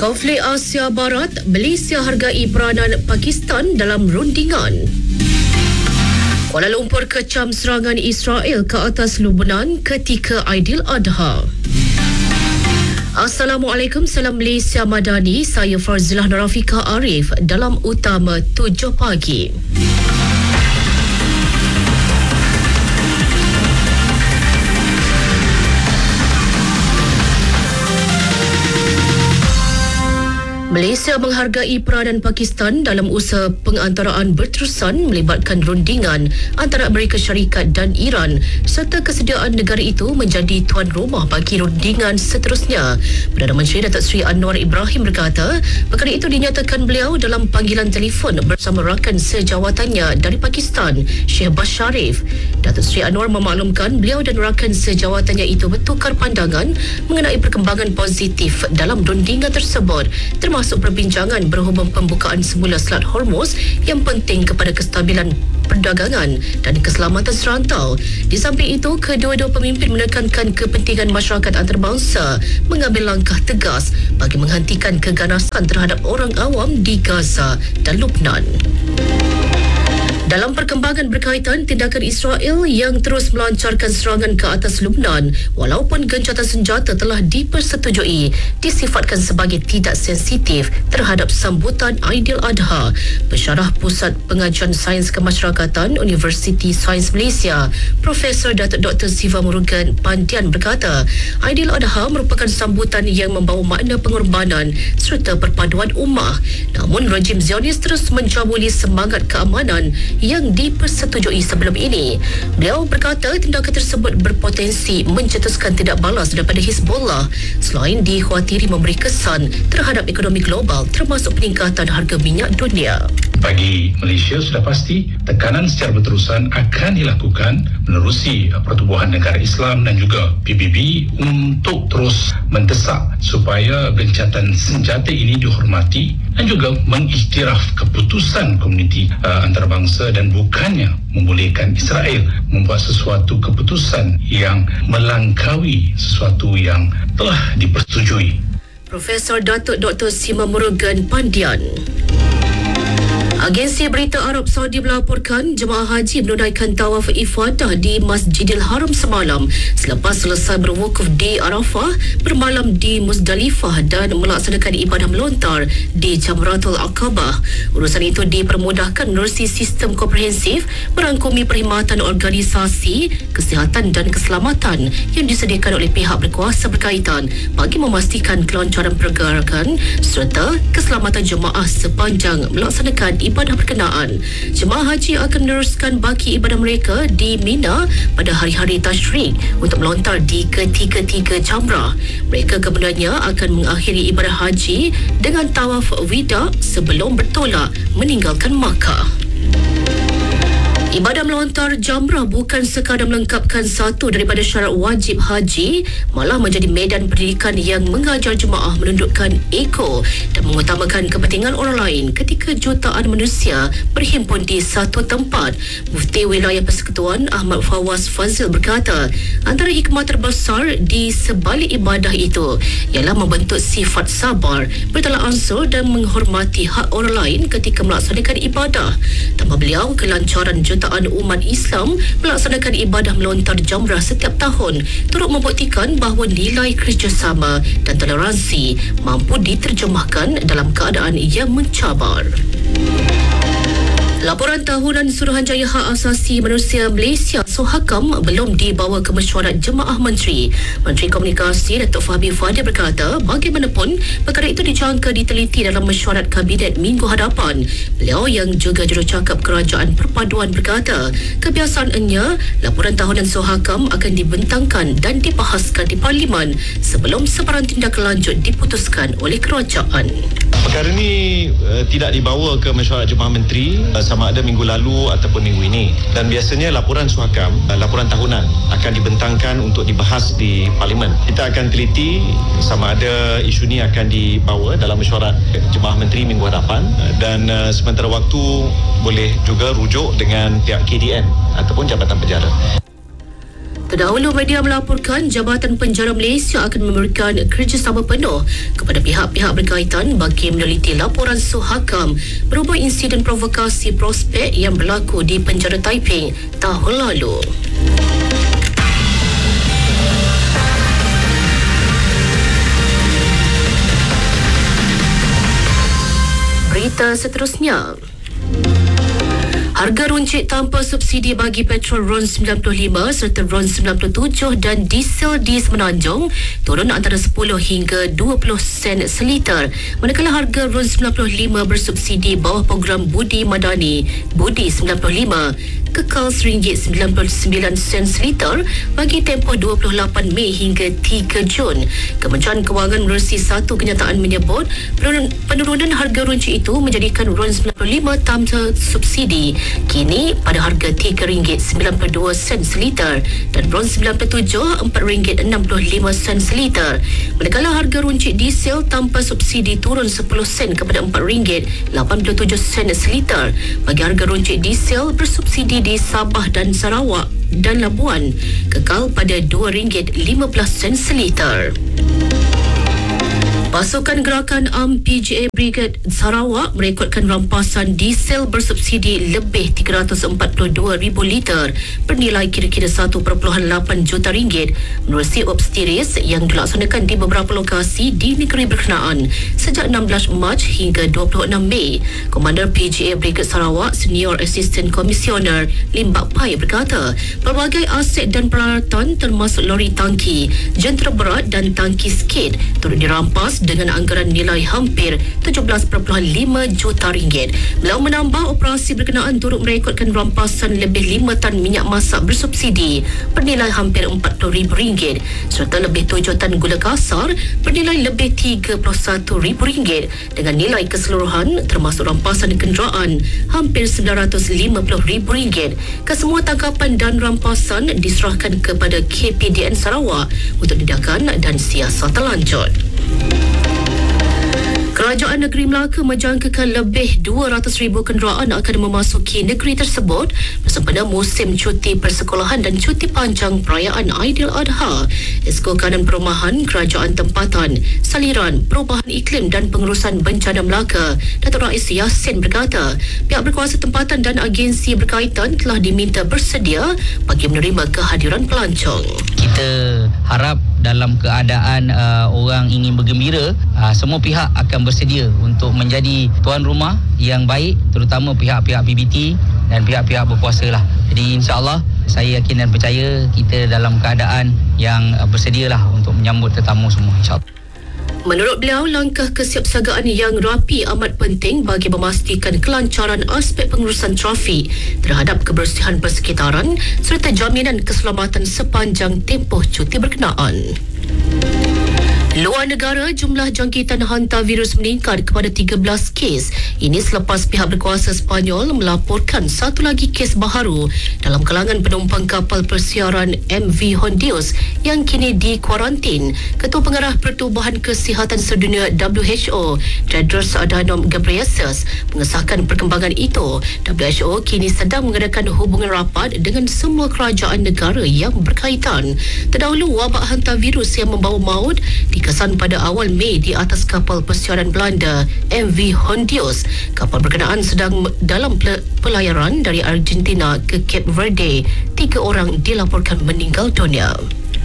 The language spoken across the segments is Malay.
Konflik Asia Barat, Malaysia hargai peranan Pakistan dalam rundingan. Kuala Lumpur kecam serangan Israel ke atas Lebanon ketika Aidiladha. Assalamualaikum, salam Malaysia Madani. Saya Farzilah Narafika Arif dalam Utama 7 pagi. Malaysia menghargai peranan Pakistan dalam usaha pengantaraan berterusan melibatkan rundingan antara Amerika Syarikat dan Iran serta kesediaan negara itu menjadi tuan rumah bagi rundingan seterusnya. Perdana Menteri Datuk Seri Anwar Ibrahim berkata, perkara itu dinyatakan beliau dalam panggilan telefon bersama rakan sejawatannya dari Pakistan, Shehbaz Sharif. Datuk Seri Anwar memaklumkan beliau dan rakan sejawatannya itu bertukar pandangan mengenai perkembangan positif dalam rundingan tersebut, termasuk perbincangan berhubung pembukaan semula Selat Hormuz yang penting kepada kestabilan perdagangan dan keselamatan serantau. Di samping itu, kedua-dua pemimpin menekankan kepentingan masyarakat antarabangsa mengambil langkah tegas bagi menghentikan keganasan terhadap orang awam di Gaza dan Lubnan. Dalam perkembangan berkaitan tindakan Israel yang terus melancarkan serangan ke atas Lubnan, walaupun gencatan senjata telah dipersetujui, disifatkan sebagai tidak sensitif terhadap sambutan Aidiladha. Pensyarah Pusat Pengajian Sains Kemasyarakatan Universiti Sains Malaysia, Profesor Datuk Dr. Siva Murugan Pandian berkata, Aidiladha merupakan sambutan yang membawa makna pengorbanan serta perpaduan ummah. Namun, rejim Zionis terus mencabuli semangat keamanan yang dipersetujui sebelum ini. Beliau berkata tindakan tersebut berpotensi mencetuskan tindak balas daripada Hizbullah selain dikhawatiri memberi kesan terhadap ekonomi global termasuk peningkatan harga minyak dunia. Bagi Malaysia sudah pasti tekanan secara berterusan akan dilakukan menerusi Pertubuhan Negara Islam dan juga PBB untuk terus mendesak supaya gencatan senjata ini dihormati dan juga mengiktiraf keputusan komuniti antarabangsa dan bukannya membolehkan Israel membuat sesuatu keputusan yang melangkaui sesuatu yang telah dipersetujui. Profesor Datuk Dr. Sima Murugan Pandian. Agensi Berita Arab Saudi melaporkan jemaah haji menunaikan tawaf ifadah di Masjidil Haram semalam selepas selesai berwukuf di Arafah, bermalam di Muzdalifah dan melaksanakan ibadah melontar di Jamratul Aqabah. Urusan itu dipermudahkan menerusi sistem komprehensif merangkumi perkhidmatan organisasi, kesihatan dan keselamatan yang disediakan oleh pihak berkuasa berkaitan bagi memastikan kelancaran pergerakan serta keselamatan jemaah sepanjang melaksanakan ibadah berkenaan. Jemaah haji akan meneruskan baki ibadah mereka di Mina pada hari-hari tasyrik untuk melontar di ketiga-tiga jamrah. Mereka kemudiannya akan mengakhiri ibadah haji dengan tawaf wida sebelum bertolak meninggalkan Makkah. Ibadah melontar jamrah bukan sekadar melengkapkan satu daripada syarat wajib haji, malah menjadi medan pendidikan yang mengajar jemaah menundukkan ego dan mengutamakan kepentingan orang lain ketika jutaan manusia berhimpun di satu tempat. Mufti Wilayah Persekutuan Ahmad Fawaz Fazil berkata, antara hikmah terbesar di sebalik ibadah itu ialah membentuk sifat sabar, bertolak ansur dan menghormati hak orang lain ketika melaksanakan ibadah. Tambah beliau, kelancaran jutaan umat Islam melaksanakan ibadah melontar jamrah setiap tahun turut membuktikan bahawa nilai kerjasama dan toleransi mampu diterjemahkan dalam keadaan yang mencabar. Laporan tahunan Suruhanjaya Hak Asasi Manusia Malaysia SUHAKAM belum dibawa ke mesyuarat Jemaah Menteri. Menteri Komunikasi Datuk Fahmi Fadil berkata, bagaimanapun perkara itu dijangka diteliti dalam mesyuarat Kabinet minggu hadapan. Beliau yang juga jurucakap Kerajaan Perpaduan berkata, kebiasaannya laporan tahunan SUHAKAM akan dibentangkan dan dibahaskan di Parlimen sebelum sebarang tindak lanjut diputuskan oleh kerajaan. Perkara ini tidak dibawa ke mesyuarat Jemaah Menteri sama ada minggu lalu ataupun minggu ini, dan biasanya laporan SUHAKAM, laporan tahunan akan dibentangkan untuk dibahas di Parlimen. Kita akan teliti sama ada isu ini akan dibawa dalam mesyuarat Jemaah Menteri minggu hadapan, dan sementara waktu boleh juga rujuk dengan pihak KDN ataupun Jabatan Penjara. Terdahulu media melaporkan Jabatan Penjara Malaysia akan memberikan kerjasama penuh kepada pihak-pihak berkaitan bagi meneliti laporan Suhakam berhubung insiden provokasi prospek yang berlaku di penjara Taiping tahun lalu. Berita seterusnya. Harga runcit tanpa subsidi bagi petrol RON 95 serta RON 97 dan diesel di Semenanjung turun antara 10 hingga 20 sen seliter. Manakala harga RON 95 bersubsidi bawah program Budi Madani Budi 95 kekal RM1.99 seliter bagi tempoh 28 Mei hingga 3 Jun. Kementerian Kewangan menerusi satu kenyataan menyebut penurunan harga runcit itu menjadikan RON 95 tanpa subsidi kini pada harga RM3.92 seliter dan RON 97 RM4.65 seliter. Manakala harga runcit diesel tanpa subsidi turun 10 sen kepada RM4.87 seliter bagi harga runcit diesel bersubsidi di Sabah dan Sarawak dan Labuan kekal pada RM2.15 seliter. Pasukan Gerakan PGA Brigade Sarawak merekodkan rampasan diesel bersubsidi lebih 342,000 liter bernilai kira-kira 1.8 juta ringgit menerusi obstiris yang dilaksanakan di beberapa lokasi di negeri berkenaan sejak 16 Mac hingga 26 Mei. Komander PGA Brigade Sarawak Senior Assistant Commissioner Lim Bak Pai berkata, pelbagai aset dan peralatan termasuk lori tangki, jentera berat dan tangki skate turut dirampas dengan anggaran nilai hampir 17.5 juta ringgit. Beliau menambah operasi berkenaan turut merekodkan rampasan lebih 5 tan minyak masak bersubsidi bernilai hampir RM40,000 serta lebih 7 tan gula kasar bernilai lebih RM31,000 dengan nilai keseluruhan termasuk rampasan kenderaan hampir RM950,000. Kesemua tangkapan dan rampasan diserahkan kepada KPDN Sarawak untuk tindakan dan siasatan lanjut. Kerajaan Negeri Melaka menjangkakan lebih 200,000 kenderaan akan memasuki negeri tersebut bersempena musim cuti persekolahan dan cuti panjang perayaan Aidiladha. Esko Kanan Perumahan Kerajaan Tempatan, Saliran, Perubahan Iklim dan Pengurusan Bencana Melaka, Datuk Rais Yassin berkata, pihak berkuasa tempatan dan agensi berkaitan telah diminta bersedia bagi menerima kehadiran pelancong. Kita harap dalam keadaan orang ingin bergembira, semua pihak akan bersedia untuk menjadi tuan rumah yang baik, terutama pihak-pihak PBT dan pihak-pihak berkuasa lah. Jadi insya-Allah saya yakin dan percaya kita dalam keadaan yang bersedialah untuk menyambut tetamu semua, insya-Allah. Menurut beliau, langkah kesiapsiagaan yang rapi amat penting bagi memastikan kelancaran aspek pengurusan trafik terhadap kebersihan persekitaran serta jaminan keselamatan sepanjang tempoh cuti berkenaan. Luar negara, jumlah jangkitan hantavirus meningkat kepada 13 kes. Ini selepas pihak berkuasa Sepanyol melaporkan satu lagi kes baharu dalam kalangan penumpang kapal persiaran MV Hondios yang kini dikuarantin. Ketua Pengarah Pertubuhan Kesihatan Sedunia WHO, Tedros Adhanom Ghebreyesus, mengesahkan perkembangan itu. WHO kini sedang mengadakan hubungan rapat dengan semua kerajaan negara yang berkaitan. Terdahulu, wabak hantavirus yang membawa maut dikesan pada awal Mei di atas kapal persiaran Belanda MV Hondios. Kapal berkenaan sedang dalam pelayaran dari Argentina ke Cape Verde. 3 orang dilaporkan meninggal dunia.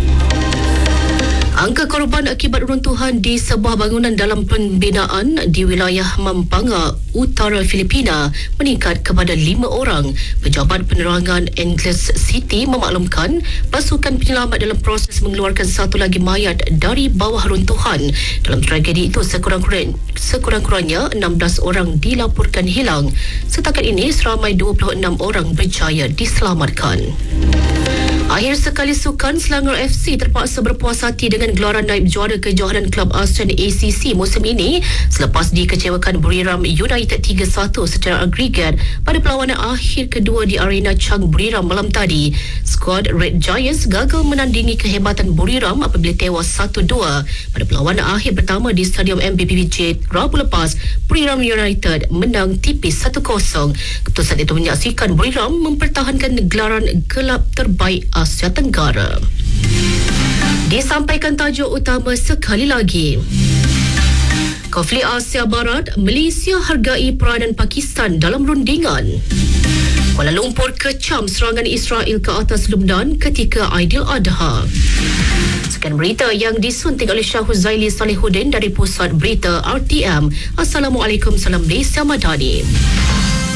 Angka korban akibat runtuhan di sebuah bangunan dalam pembinaan di wilayah Mampanga, utara Filipina meningkat kepada 5 orang. Pejabat Penerangan Angeles City memaklumkan pasukan penyelamat dalam proses mengeluarkan satu lagi mayat dari bawah runtuhan. Dalam tragedi itu sekurang-kurangnya 16 orang dilaporkan hilang. Setakat ini seramai 26 orang berjaya diselamatkan. Akhir sekali sukan, Selangor FC terpaksa berpuas hati dengan gelaran naib juara kejohanan Kelab ASEAN ACC musim ini selepas dikecewakan Buriram United 3-1 secara agregat pada perlawanan akhir kedua di arena Chang Buriram malam tadi. Skuad Red Giants gagal menandingi kehebatan Buriram apabila tewas 1-2 pada perlawanan akhir pertama di Stadium MBPJ Rabu lepas. Buriram United menang tipis 1-0. Keputusan itu menyaksikan Buriram mempertahankan gelaran kelab terbaik Asia Tenggara. Disampaikan tajuk utama sekali lagi. Konflik Asia Barat, Malaysia hargai peranan Pakistan dalam rundingan. Kuala Lumpur kecam serangan Israel ke atas Lebanon ketika Aidiladha. Sekian berita yang disunting oleh Syah Huzaili Salihuddin dari Pusat Berita RTM. Assalamualaikum, salam Malaysia Madani.